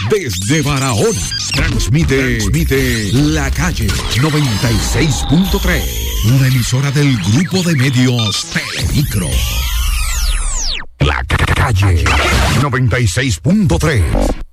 desde Barahona. Transmite La Calle 96.3. Una emisora del grupo de medios Telemicro. La Calle 96.3.